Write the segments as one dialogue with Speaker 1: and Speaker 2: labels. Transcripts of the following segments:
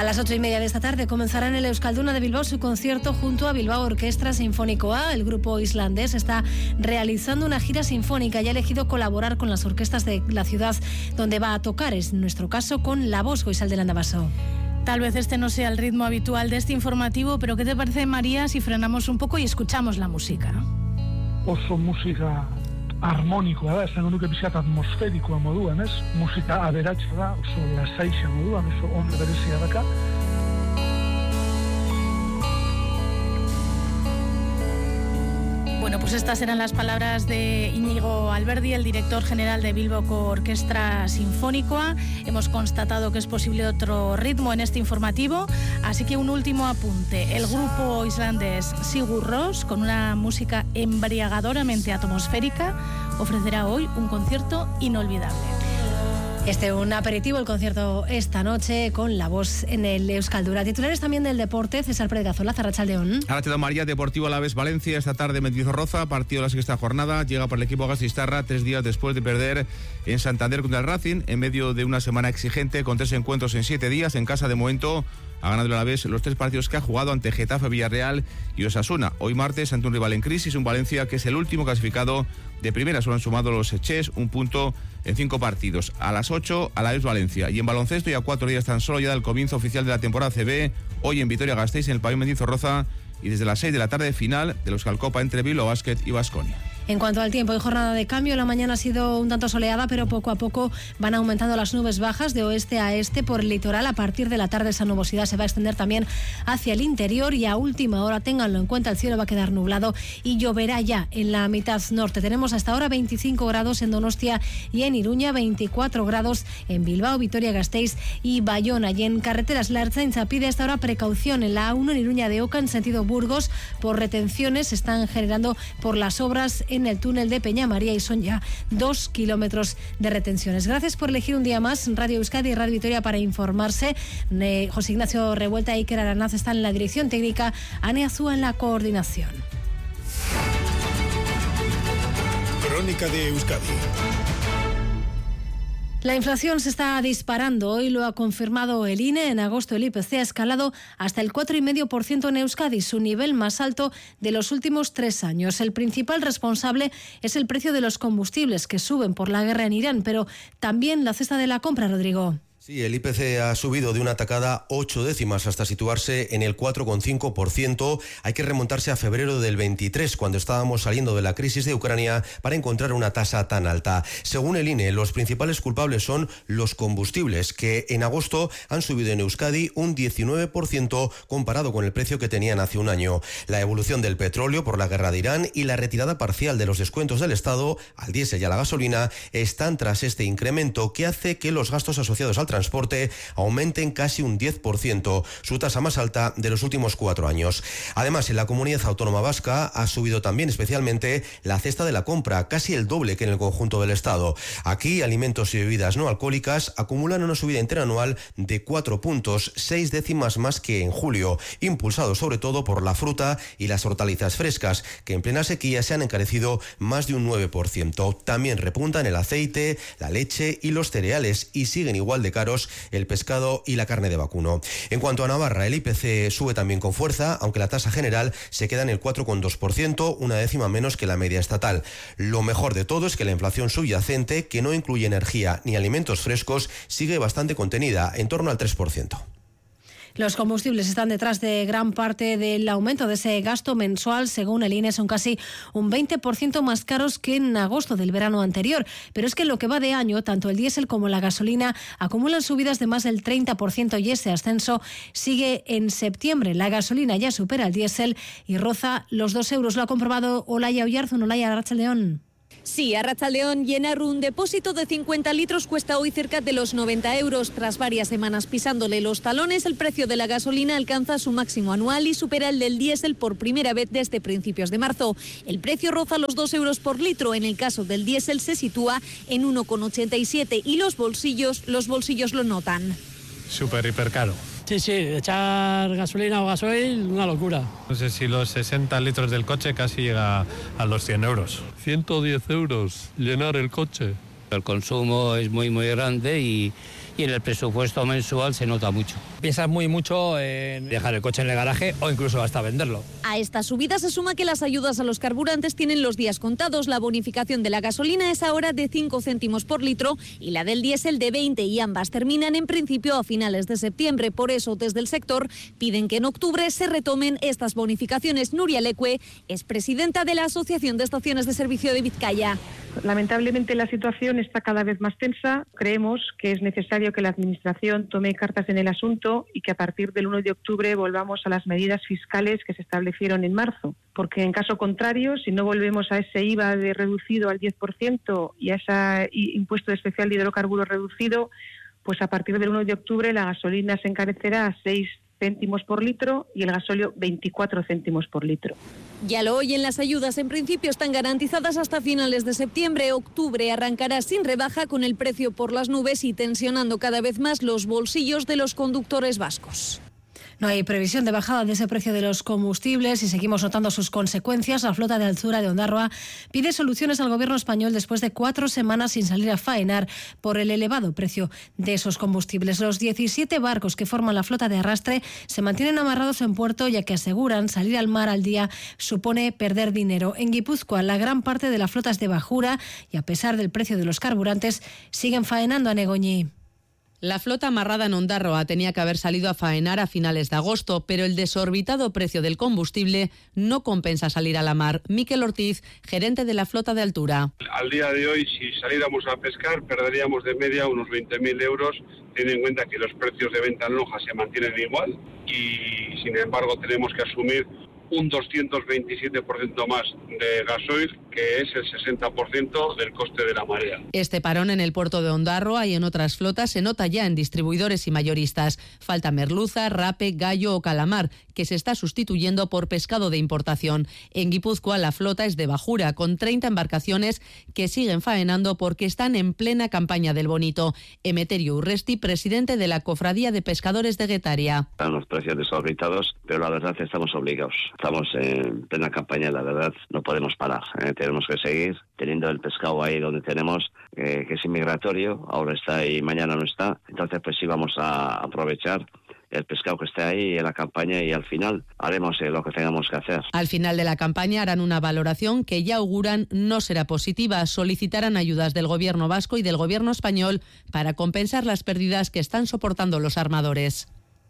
Speaker 1: A las 8:30 de esta tarde comenzará en el Euskalduna de Bilbao su concierto junto a Bilbao Orquestra Sinfónicoa. El grupo islandés está realizando una gira sinfónica y ha elegido colaborar con las orquestas de la ciudad donde va a tocar, en nuestro caso con La Voz, Goizal del Andabaso.
Speaker 2: Tal vez este no sea el ritmo habitual de este informativo, pero ¿qué te parece, María, si frenamos un poco y escuchamos la música?
Speaker 3: Oso musika harmonikoa da, esango nuke pixkat atmosferikoa moduan, ez? Musika aberatsa da, oso lasaixa moduan, oso ondo berezia daka.
Speaker 2: Bueno, pues estas eran las palabras de Íñigo Alberdi, el director general de Bilbao Orquestra Sinfónicoa. Hemos constatado que es posible otro ritmo en este informativo, así que un último apunte. El grupo islandés Sigur Rós, con una música embriagadoramente atmosférica, ofrecerá hoy un concierto inolvidable.
Speaker 1: Un aperitivo, el concierto esta noche con La Voz en el Euskalduna. Titulares también del deporte, César Pérez Gazola, Arratsaldeón.
Speaker 4: Arratsaldeón, María. Deportivo Alavés Valencia, esta tarde Mendizorroza, partido de la sexta jornada. Llega para el equipo Gastistarra 3 días después de perder en Santander contra el Racing, en medio de una semana exigente, con 3 encuentros en 7 días. En casa, de momento, ha ganado el Alavés los 3 partidos que ha jugado ante Getafe, Villarreal y Osasuna. Hoy martes, ante un rival en crisis, un Valencia que es el último clasificado de primera. Solo han sumado los Echés, un punto en 5 partidos. A las 8, Alavés Valencia. Y en baloncesto, y a 4 días tan solo ya del comienzo oficial de la temporada CB, hoy en Vitoria-Gasteiz, en el pabellón Mendizorroza, y desde las 6 de la tarde, final de la Euskalcopa entre Bilbao Basket y Baskonia.
Speaker 1: En cuanto al tiempo, hay jornada de cambio. La mañana ha sido un tanto soleada, pero poco a poco van aumentando las nubes bajas de oeste a este por el litoral. A partir de la tarde esa nubosidad se va a extender también hacia el interior y a última hora, ténganlo en cuenta, el cielo va a quedar nublado y lloverá ya en la mitad norte. Tenemos hasta ahora 25 grados en Donostia y en Iruña, 24 grados en Bilbao, Vitoria-Gasteiz y Bayona. Y en carreteras, la Ertzaintza pide hasta ahora precaución en la A1 en Iruña de Oca en sentido Burgos por retenciones. Se están generando por las obras en el túnel de Peñamaría y son ya 2 kilómetros de retenciones. Gracias por elegir un día más Radio Euskadi y Radio Vitoria para informarse. José Ignacio Revuelta y Iker Aranaz están en la dirección técnica, Ane Azúa en la coordinación.
Speaker 5: Crónica de Euskadi.
Speaker 1: La inflación se está disparando. Hoy lo ha confirmado el INE. En agosto el IPC ha escalado hasta el 4,5% en Euskadi, su nivel más alto de los últimos 3 años. El principal responsable es el precio de los combustibles, que suben por la guerra en Irán, pero también la cesta de la compra, Rodrigo.
Speaker 6: Sí, el IPC ha subido de una tacada 8 décimas hasta situarse en el 4,5%. Hay que remontarse a febrero del 23, cuando estábamos saliendo de la crisis de Ucrania, para encontrar una tasa tan alta. Según el INE, los principales culpables son los combustibles, que en agosto han subido en Euskadi un 19% comparado con el precio que tenían hace un año. La evolución del petróleo por la guerra de Irán y la retirada parcial de los descuentos del Estado al diésel y a la gasolina están tras este incremento, que hace que los gastos asociados al transporte aumenten casi un 10%, su tasa más alta de los últimos 4 años. Además, en la comunidad autónoma vasca ha subido también especialmente la cesta de la compra, casi el doble que en el conjunto del Estado. Aquí, alimentos y bebidas no alcohólicas acumulan una subida interanual de 4 puntos, 6 décimas más que en julio, impulsado sobre todo por la fruta y las hortalizas frescas, que en plena sequía se han encarecido más de un 9%. También repuntan el aceite, la leche y los cereales, y siguen igual de caros el pescado y la carne de vacuno. En cuanto a Navarra, el IPC sube también con fuerza, aunque la tasa general se queda en el 4,2%, una décima menos que la media estatal. Lo mejor de todo es que la inflación subyacente, que no incluye energía ni alimentos frescos, sigue bastante contenida, en torno al 3%.
Speaker 1: Los combustibles están detrás de gran parte del aumento de ese gasto mensual. Según el INE, son casi un 20% más caros que en agosto del verano anterior. Pero es que en lo que va de año, tanto el diésel como la gasolina acumulan subidas de más del 30% y ese ascenso sigue en septiembre. La gasolina ya supera el diésel y roza los 2 euros. Lo ha comprobado Olaya Oyarzun. Olaya, Arratsaldeón.
Speaker 7: Sí, Arratsaldeón, llenar un depósito de 50 litros cuesta hoy cerca de los 90 euros. Tras varias semanas pisándole los talones, el precio de la gasolina alcanza su máximo anual y supera el del diésel por primera vez desde principios de marzo. El precio roza los 2 euros por litro. En el caso del diésel se sitúa en 1,87 y los bolsillos lo notan.
Speaker 8: Súper, hiper caro.
Speaker 9: Sí, echar gasolina o gasoil, una locura.
Speaker 8: No sé si los 60 litros del coche casi llega a los 100 euros.
Speaker 10: 110 euros llenar el coche.
Speaker 11: El consumo es muy grande y
Speaker 9: y en el presupuesto mensual se nota mucho. Piensas mucho en dejar el coche en el garaje o incluso hasta venderlo.
Speaker 7: A esta subida se suma que las ayudas a los carburantes tienen los días contados. La bonificación de la gasolina es ahora de 5 céntimos por litro y la del diésel de 20, y ambas terminan en principio a finales de septiembre. Por eso, desde el sector piden que en octubre se retomen estas bonificaciones. Nuria Lecue es presidenta de la Asociación de Estaciones de Servicio de Vizcaya.
Speaker 10: Lamentablemente la situación está cada vez más tensa. Creemos que es necesario que la Administración tome cartas en el asunto y que a partir del 1 de octubre volvamos a las medidas fiscales que se establecieron en marzo. Porque en caso contrario, si no volvemos a ese IVA reducido al 10% y a ese impuesto especial de hidrocarburos reducido, pues a partir del 1 de octubre la gasolina se encarecerá a 6 céntimos por litro y el gasóleo 24 céntimos por litro.
Speaker 7: Ya lo oyen, las ayudas en principio están garantizadas hasta finales de septiembre. Octubre arrancará sin rebaja, con el precio por las nubes y tensionando cada vez más los bolsillos de los conductores vascos.
Speaker 1: No hay previsión de bajada de ese precio de los combustibles y seguimos notando sus consecuencias. La flota de Altura de Ondarroa pide soluciones al gobierno español después de 4 semanas sin salir a faenar por el elevado precio de esos combustibles. Los 17 barcos que forman la flota de arrastre se mantienen amarrados en puerto, ya que aseguran salir al mar al día supone perder dinero. En Guipúzcoa, la gran parte de la flota es de bajura y a pesar del precio de los carburantes siguen faenando a Negoñi.
Speaker 11: La flota amarrada en Ondarroa tenía que haber salido a faenar a finales de agosto, pero el desorbitado precio del combustible no compensa salir a la mar. Miquel Ortiz, gerente de la flota de Altura.
Speaker 12: Al día de hoy, si saliéramos a pescar, perderíamos de media unos 20.000 euros, teniendo en cuenta que los precios de venta en lonja se mantienen igual y, sin embargo, tenemos que asumir un 227% más de gasoil, que es el 60% del coste de la marea.
Speaker 11: Este parón en el puerto de Ondarroa y en otras flotas se nota ya en distribuidores y mayoristas. Falta merluza, rape, gallo o calamar, que se está sustituyendo por pescado de importación. En Guipúzcoa la flota es de bajura, con 30 embarcaciones que siguen faenando porque están en plena campaña del bonito. Emeterio Urresti, presidente de la Cofradía de Pescadores de Guetaria.
Speaker 13: Están los precios desorbitados, pero la verdad estamos obligados. Estamos en plena campaña, la verdad no podemos parar. Tenemos que seguir teniendo el pescado ahí donde tenemos, que es inmigratorio, ahora está y mañana no está. Entonces pues sí vamos a aprovechar el pescado que esté ahí en la campaña y al final haremos lo que tengamos que hacer.
Speaker 11: Al final de la campaña harán una valoración que ya auguran no será positiva. Solicitarán ayudas del gobierno vasco y del gobierno español para compensar las pérdidas que están soportando los armadores.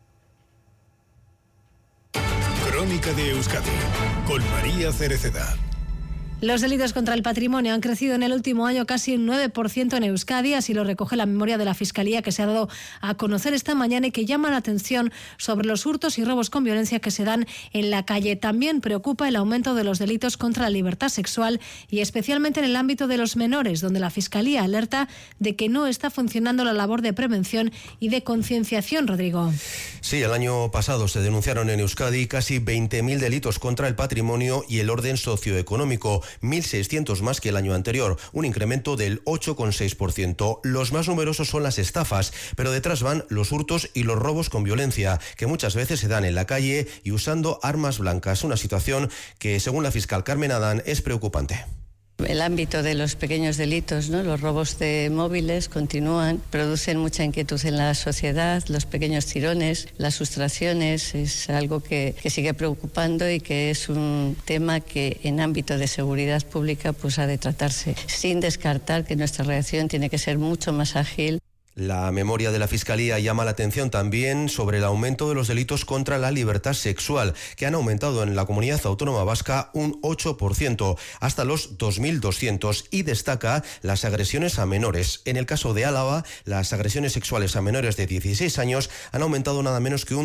Speaker 5: Crónica de Euskadi con María Cereceda.
Speaker 1: Los delitos contra el patrimonio han crecido en el último año casi un 9% en Euskadi, así lo recoge la memoria de la Fiscalía que se ha dado a conocer esta mañana y que llama la atención sobre los hurtos y robos con violencia que se dan en la calle. También preocupa el aumento de los delitos contra la libertad sexual y especialmente en el ámbito de los menores, donde la Fiscalía alerta de que no está funcionando la labor de prevención y de concienciación. Rodrigo.
Speaker 6: Sí, el año pasado se denunciaron en Euskadi casi 20.000 delitos contra el patrimonio y el orden socioeconómico. 1.600 más que el año anterior, un incremento del 8,6%. Los más numerosos son las estafas, pero detrás van los hurtos y los robos con violencia, que muchas veces se dan en la calle y usando armas blancas, una situación que, según la fiscal Carmen Adán, es preocupante.
Speaker 14: El ámbito de los pequeños delitos, ¿no? Los robos de móviles continúan, producen mucha inquietud en la sociedad, los pequeños tirones, las sustracciones, es algo que sigue preocupando y que es un tema que en ámbito de seguridad pública pues ha de tratarse, sin descartar que nuestra reacción tiene que ser mucho más ágil.
Speaker 6: La memoria de la Fiscalía llama la atención también sobre el aumento de los delitos contra la libertad sexual, que han aumentado en la comunidad autónoma vasca un 8%, hasta los 2.200, y destaca las agresiones a menores. En el caso de Álava, las agresiones sexuales a menores de 16 años han aumentado nada menos que un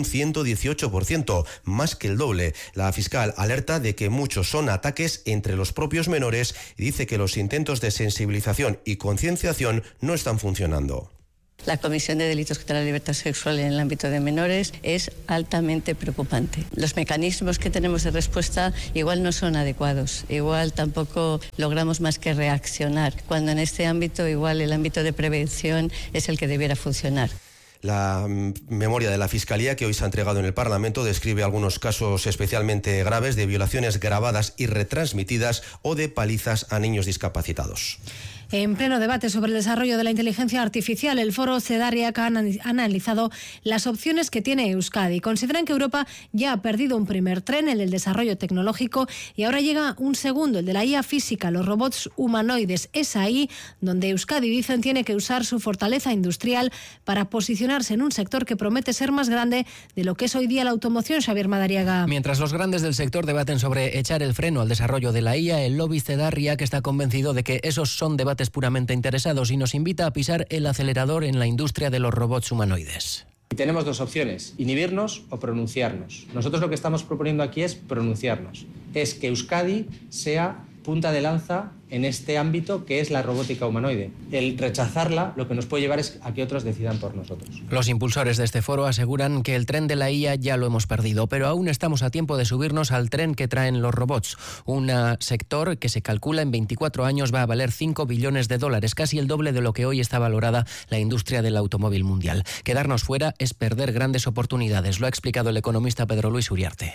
Speaker 6: 118%, más que el doble. La fiscal alerta de que muchos son ataques entre los propios menores y dice que los intentos de sensibilización y concienciación no están funcionando.
Speaker 14: La Comisión de Delitos contra la Libertad Sexual en el ámbito de menores es altamente preocupante. Los mecanismos que tenemos de respuesta igual no son adecuados, igual tampoco logramos más que reaccionar, cuando en este ámbito igual el ámbito de prevención es el que debiera funcionar.
Speaker 6: La memoria de la Fiscalía que hoy se ha entregado en el Parlamento describe algunos casos especialmente graves de violaciones grabadas y retransmitidas o de palizas a niños discapacitados.
Speaker 1: En pleno debate sobre el desarrollo de la inteligencia artificial, el foro CEDARIAC ha analizado las opciones que tiene Euskadi. Consideran que Europa ya ha perdido un primer tren, el del desarrollo tecnológico, y ahora llega un segundo, el de la IA física, los robots humanoides. Es ahí donde Euskadi, dicen, tiene que usar su fortaleza industrial para posicionarse en un sector que promete ser más grande de lo que es hoy día la automoción. Xavier Madariaga.
Speaker 15: Mientras los grandes del sector debaten sobre echar el freno al desarrollo de la IA, el lobby CEDARIAC está convencido de que esos son debates puramente interesados y nos invita a pisar el acelerador en la industria de los robots humanoides.
Speaker 16: Tenemos dos opciones, inhibirnos o pronunciarnos. Nosotros lo que estamos proponiendo aquí es pronunciarnos. Es que Euskadi sea punta de lanza en este ámbito que es la robótica humanoide. El rechazarla lo que nos puede llevar es a que otros decidan por nosotros.
Speaker 15: Los impulsores de este foro aseguran que el tren de la IA ya lo hemos perdido, pero aún estamos a tiempo de subirnos al tren que traen los robots. Un sector que se calcula en 24 años va a valer $5 billones, casi el doble de lo que hoy está valorada la industria del automóvil mundial. Quedarnos fuera es perder grandes oportunidades, lo ha explicado el economista Pedro Luis Uriarte.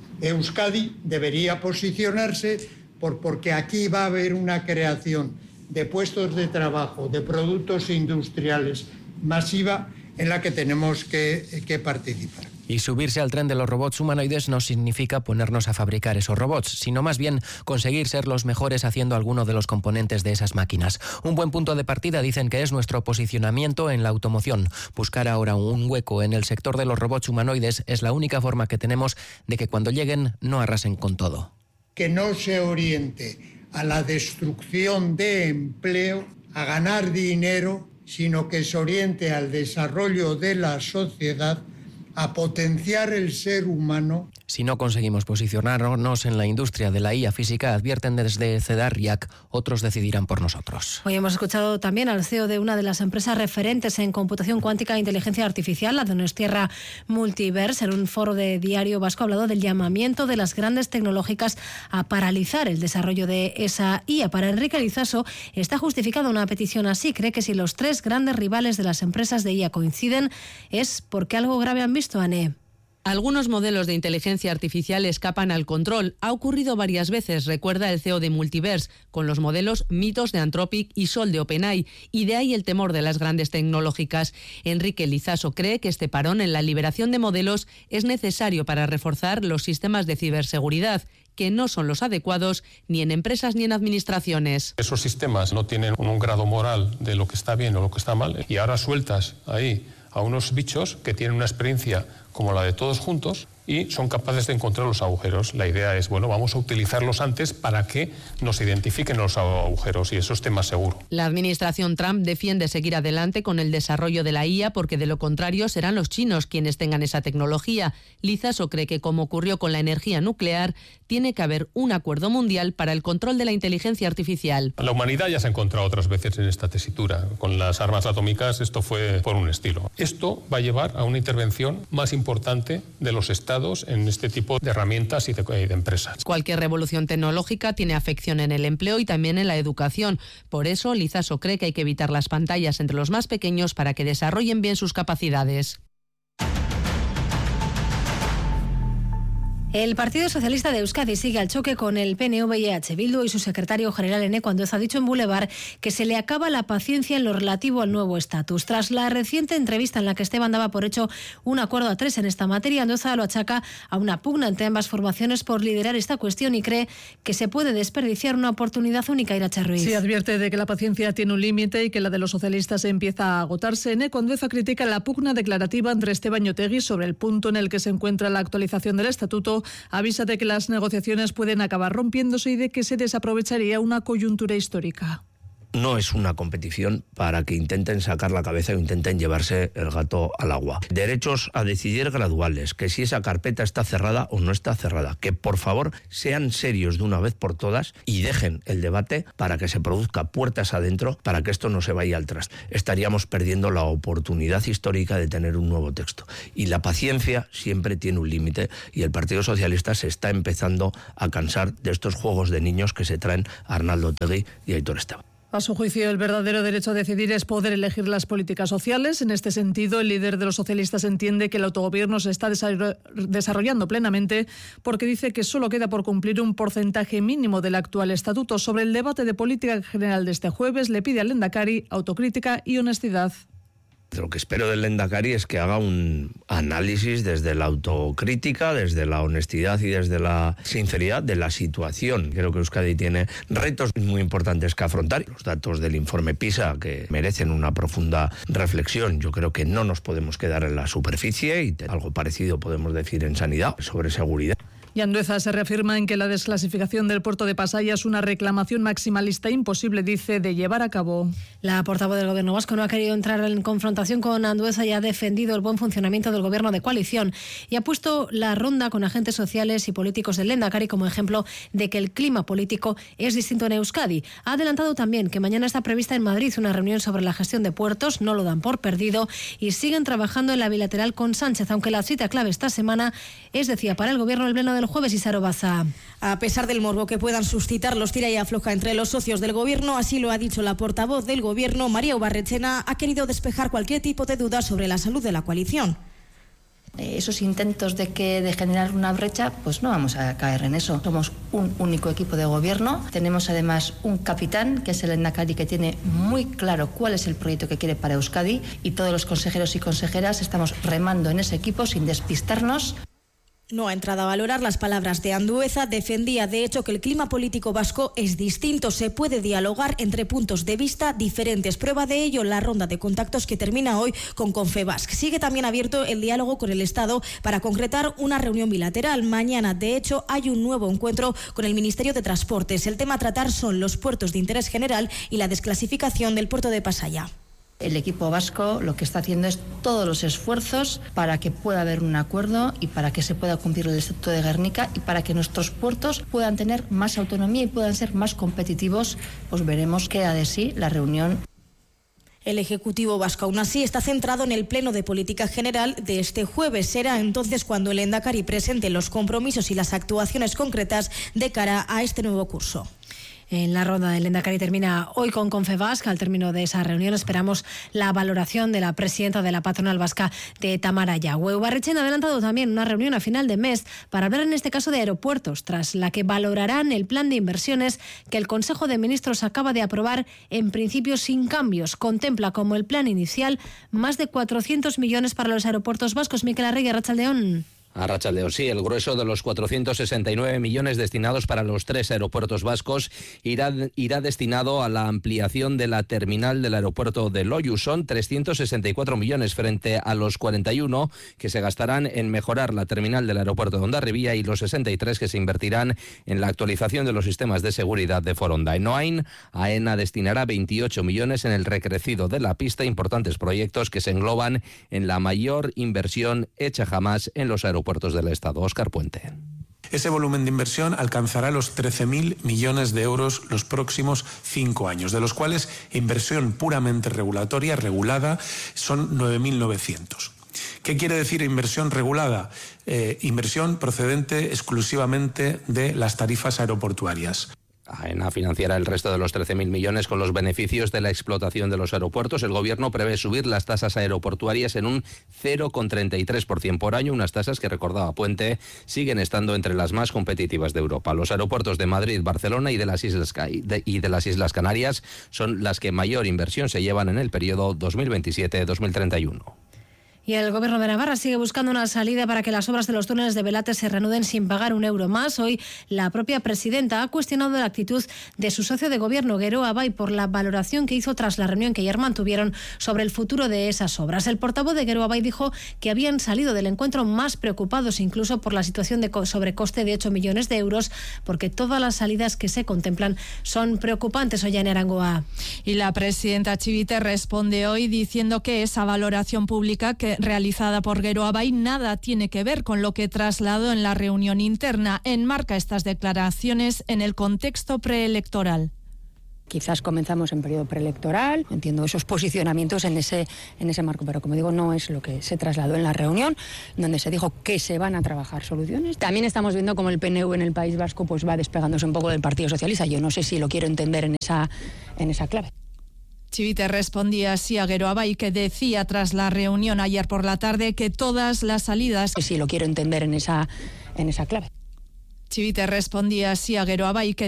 Speaker 17: Euskadi debería posicionarse porque aquí va a haber una creación de puestos de trabajo, de productos industriales masiva en la que tenemos que participar.
Speaker 15: Y subirse al tren de los robots humanoides no significa ponernos a fabricar esos robots, sino más bien conseguir ser los mejores haciendo alguno de los componentes de esas máquinas. Un buen punto de partida dicen que es nuestro posicionamiento en la automoción. Buscar ahora un hueco en el sector de los robots humanoides es la única forma que tenemos de que cuando lleguen no arrasen con todo.
Speaker 17: Que no se oriente a la destrucción de empleo, a ganar dinero, sino que se oriente al desarrollo de la sociedad, a potenciar el ser humano.
Speaker 15: Si no conseguimos posicionarnos en la industria de la IA física, advierten desde CEDARIAC, otros decidirán por nosotros.
Speaker 1: Hoy hemos escuchado también al CEO de una de las empresas referentes en computación cuántica e inteligencia artificial, la Donostierra Multiverse. En un foro de Diario Vasco ha hablado del llamamiento de las grandes tecnológicas a paralizar el desarrollo de esa IA. Para Enrique Lizaso está justificada una petición así. Cree que si los tres grandes rivales de las empresas de IA coinciden es porque algo grave han visto, Ané.
Speaker 11: Algunos modelos de inteligencia artificial escapan al control. Ha ocurrido varias veces, recuerda el CEO de Multiverse, con los modelos Mythos de Anthropic y Sol de OpenAI, y de ahí el temor de las grandes tecnológicas. Enrique Lizaso cree que este parón en la liberación de modelos es necesario para reforzar los sistemas de ciberseguridad, que no son los adecuados ni en empresas ni en administraciones.
Speaker 8: Esos sistemas no tienen un grado moral de lo que está bien o lo que está mal, y ahora sueltas ahí a unos bichos que tienen una experiencia como la de todos juntos y son capaces de encontrar los agujeros. La idea es, vamos a utilizarlos antes para que nos identifiquen los agujeros y eso esté más seguro.
Speaker 11: La administración Trump defiende seguir adelante con el desarrollo de la IA porque de lo contrario serán los chinos quienes tengan esa tecnología. Lizaso cree que, como ocurrió con la energía nuclear, tiene que haber un acuerdo mundial para el control de la inteligencia artificial.
Speaker 8: La humanidad ya se ha encontrado otras veces en esta tesitura. Con las armas atómicas esto fue por un estilo. Esto va a llevar a una intervención más importante de los estados en este tipo de herramientas y de empresas.
Speaker 11: Cualquier revolución tecnológica tiene afección en el empleo y también en la educación. Por eso, Lizaso cree que hay que evitar las pantallas entre los más pequeños para que desarrollen bien sus capacidades.
Speaker 1: El Partido Socialista de Euskadi sigue al choque con el PNV y EH Bildu y su secretario general Eneco Andueza ha dicho en Boulevard que se le acaba la paciencia en lo relativo al nuevo estatus. Tras la reciente entrevista en la que Esteban daba por hecho un acuerdo a 3 en esta materia, Andueza lo achaca a una pugna entre ambas formaciones por liderar esta cuestión y cree que se puede desperdiciar una oportunidad única. Irache Ruiz.
Speaker 18: Sí, advierte de que la paciencia tiene un límite y que la de los socialistas empieza a agotarse. Eneco Andueza critica la pugna declarativa entre Esteban y Otegi sobre el punto en el que se encuentra la actualización del estatuto. Avisa de que las negociaciones pueden acabar rompiéndose y de que se desaprovecharía una coyuntura histórica.
Speaker 19: No es una competición para que intenten sacar la cabeza o intenten llevarse el gato al agua. Derechos a decidir graduales, que si esa carpeta está cerrada o no está cerrada. Que por favor sean serios de una vez por todas y dejen el debate para que se produzca puertas adentro, para que esto no se vaya al traste. Estaríamos perdiendo la oportunidad histórica de tener un nuevo texto. Y la paciencia siempre tiene un límite y el Partido Socialista se está empezando a cansar de estos juegos de niños que se traen a Arnaldo Otegi y a Aitor Esteban.
Speaker 18: A su juicio, el verdadero derecho a decidir es poder elegir las políticas sociales. En este sentido, el líder de los socialistas entiende que el autogobierno se está desarrollando plenamente porque dice que solo queda por cumplir un porcentaje mínimo del actual estatuto. Sobre el debate de política general de este jueves, le pide al Lehendakari autocrítica y honestidad.
Speaker 19: Lo que espero del Lehendakari es que haga un análisis desde la autocrítica, desde la honestidad y desde la sinceridad de la situación. Creo que Euskadi tiene retos muy importantes que afrontar. Los datos del informe PISA, que merecen una profunda reflexión. Yo creo que no nos podemos quedar en la superficie y algo parecido podemos decir en sanidad, sobre seguridad.
Speaker 18: Y Andueza se reafirma en que la desclasificación del puerto de Pasaia es una reclamación maximalista imposible, dice, de llevar a cabo.
Speaker 1: La portavoz del Gobierno vasco no ha querido entrar en confrontación con Andueza y ha defendido el buen funcionamiento del Gobierno de coalición y ha puesto la ronda con agentes sociales y políticos del Lehendakari como ejemplo de que el clima político es distinto en Euskadi. Ha adelantado también que mañana está prevista en Madrid una reunión sobre la gestión de puertos, no lo dan por perdido y siguen trabajando en la bilateral con Sánchez, aunque la cita clave esta semana es, decía, para el Gobierno el pleno del jueves. Isaro Baza.
Speaker 20: A pesar del morbo que puedan suscitar los tira y afloja entre los socios del Gobierno, así lo ha dicho la portavoz del Gobierno, María Ubarretxena, ha querido despejar cualquier tipo de duda sobre la salud de la coalición.
Speaker 21: Esos intentos de generar una brecha, pues no vamos a caer en eso. Somos un único equipo de gobierno. Tenemos además un capitán, que es el Lehendakari, que tiene muy claro cuál es el proyecto que quiere para Euskadi y todos los consejeros y consejeras estamos remando en ese equipo sin despistarnos.
Speaker 20: No ha entrado a valorar las palabras de Andueza. Defendía, de hecho, que el clima político vasco es distinto. Se puede dialogar entre puntos de vista diferentes. Prueba de ello la ronda de contactos que termina hoy con Confebask. Sigue también abierto el diálogo con el Estado para concretar una reunión bilateral. Mañana, de hecho, hay un nuevo encuentro con el Ministerio de Transportes. El tema a tratar son los puertos de interés general y la desclasificación del puerto de Pasaia.
Speaker 21: El equipo vasco lo que está haciendo es todos los esfuerzos para que pueda haber un acuerdo y para que se pueda cumplir el Estatuto de Gernika y para que nuestros puertos puedan tener más autonomía y puedan ser más competitivos. Pues veremos qué da de sí la reunión.
Speaker 20: El Ejecutivo vasco, aún así, está centrado en el Pleno de Política General de este jueves. Será entonces cuando el Lehendakari presente los compromisos y las actuaciones concretas de cara a este nuevo curso.
Speaker 1: En la ronda del Lehendakari termina hoy con Confebask. Al término de esa reunión esperamos la valoración de la presidenta de la patronal vasca, de Tamara Yagüe. Ubarretxena ha adelantado también una reunión a final de mes para hablar en este caso de aeropuertos, tras la que valorarán el plan de inversiones que el Consejo de Ministros acaba de aprobar, en principio sin cambios. Contempla como el plan inicial más de 400 millones para los aeropuertos vascos. Miquel Arregui, Arratsaldeón.
Speaker 22: Arratsaldeón, sí, el grueso de los 469 millones destinados para los 3 aeropuertos vascos irá destinado a la ampliación de la terminal del aeropuerto de Loiu. Son 364 millones frente a los 41 que se gastarán en mejorar la terminal del aeropuerto de Hondarribia y los 63 que se invertirán en la actualización de los sistemas de seguridad de Foronda. En Noain, AENA destinará 28 millones en el recrecido de la pista, importantes proyectos que se engloban en la mayor inversión hecha jamás en los aeropuertos del Estado. Óscar Puente.
Speaker 23: Ese volumen de inversión alcanzará los 13.000 millones de euros los próximos 5 años, de los cuales inversión puramente regulatoria, regulada, son 9.900. ¿Qué quiere decir inversión regulada? Inversión procedente exclusivamente de las tarifas aeroportuarias.
Speaker 22: AENA financiará el resto de los 13.000 millones con los beneficios de la explotación de los aeropuertos. El Gobierno prevé subir las tasas aeroportuarias en un 0,33% por año, unas tasas que, recordaba Puente, siguen estando entre las más competitivas de Europa. Los aeropuertos de Madrid, Barcelona y de las Islas Canarias son las que mayor inversión se llevan en el periodo 2027-2031.
Speaker 1: Y el Gobierno de Navarra sigue buscando una salida para que las obras de los túneles de Belate se reanuden sin pagar un euro más. Hoy la propia presidenta ha cuestionado la actitud de su socio de gobierno, Geroa Bai, por la valoración que hizo tras la reunión que ayer mantuvieron sobre el futuro de esas obras. El portavoz de Geroa Bai dijo que habían salido del encuentro más preocupados incluso por la situación de sobrecoste de 8 millones de euros, porque todas las salidas que se contemplan son preocupantes. Hoy en Arangoa.
Speaker 24: Y la presidenta Chivite responde hoy diciendo que esa valoración pública realizada por Geroa Bai nada tiene que ver con lo que trasladó en la reunión interna. Enmarca estas declaraciones en el contexto preelectoral.
Speaker 2: Quizás comenzamos en periodo preelectoral, entiendo esos posicionamientos en ese marco, pero como digo, no es lo que se trasladó en la reunión, donde se dijo que se van a trabajar soluciones. También estamos viendo cómo el PNV en el País Vasco pues va despegándose un poco del Partido Socialista. Yo no sé si lo quiero entender en esa clave.
Speaker 24: Chivite respondía así a Geroabay, que decía tras la reunión ayer por la tarde que todas las salidas...
Speaker 2: Si lo quiero entender en esa clave.
Speaker 24: Chivite respondía así a Geroabay, que